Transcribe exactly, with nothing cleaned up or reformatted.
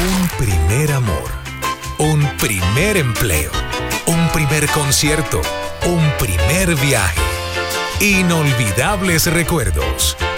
Un primer amor, un primer empleo, un primer concierto, un primer viaje. Inolvidables recuerdos.